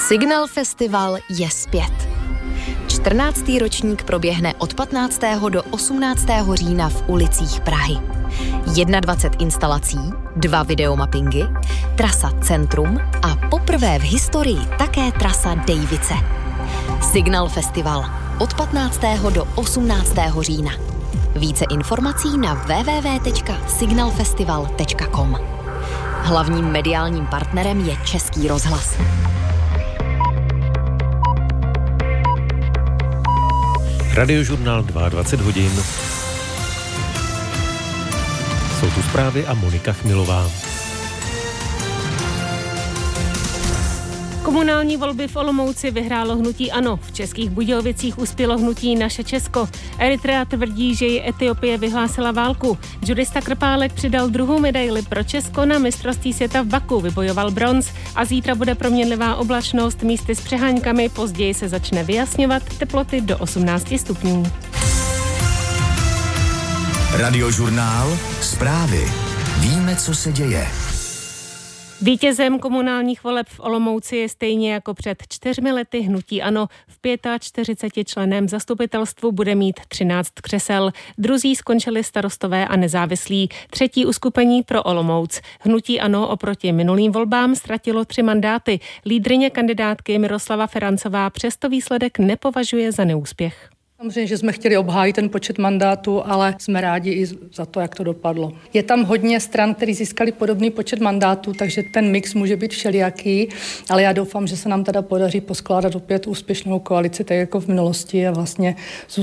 Signal Festival je zpět. 14. ročník proběhne od 15. do 18. října v ulicích Prahy. 21 instalací, 2 videomappingy, trasa Centrum a poprvé v historii také trasa Dejvice. Signal Festival od 15. do 18. října. Více informací na www.signalfestival.com. Hlavním mediálním partnerem je Český rozhlas. Radiožurnál 22 hodin. Jsou tu zprávy a Monika Chmilová. Komunální volby v Olomouci vyhrálo hnutí ANO. V Českých Budějovicích uspělo hnutí Naše Česko. Eritrea tvrdí, že ji Etiopie vyhlásila válku. Judista Krpálek přidal druhou medaili pro Česko na mistrovství světa v Baku, vybojoval bronz a zítra bude proměnlivá oblačnost, místy s přeháňkami, později se začne vyjasňovat, teploty do 18 stupňů. Radiožurnál, zprávy. Víme, co se děje. Vítězem komunálních voleb v Olomouci je stejně jako před 4 lety hnutí ANO. V 45členném zastupitelstvu bude mít 13 křesel. Druzí skončili Starostové a nezávislí. Třetí uskupení pro Olomouc. Hnutí ANO oproti minulým volbám ztratilo 3 mandáty. Lídryně kandidátky Miroslava Ferancová přesto výsledek nepovažuje za neúspěch. Samozřejmě, že jsme chtěli obhájit ten počet mandátů, ale jsme rádi i za to, jak to dopadlo. Je tam hodně stran, které získali podobný počet mandátů, takže ten mix může být všelijaký, ale já doufám, že se nám teda podaří poskládat opět úspěšnou koalici, tak jako v minulosti a vlastně